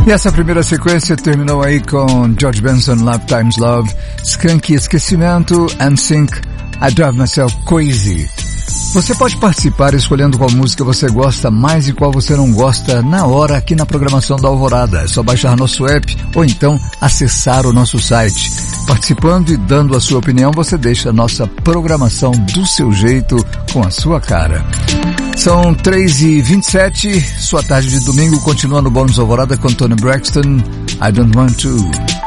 E essa primeira sequência terminou aí com George Benson, Love Times Love, Skank, Esquecimento, NSYNC, I Drive Myself Crazy. Você pode participar escolhendo qual música você gosta mais e qual você não gosta na hora aqui na programação da Alvorada. É só baixar nosso app ou então acessar o nosso site. Participando e dando a sua opinião, você deixa a nossa programação do seu jeito, com a sua cara. São 3h27, sua tarde de domingo continua no Bônus Alvorada com Tony Braxton, I Don't Want To.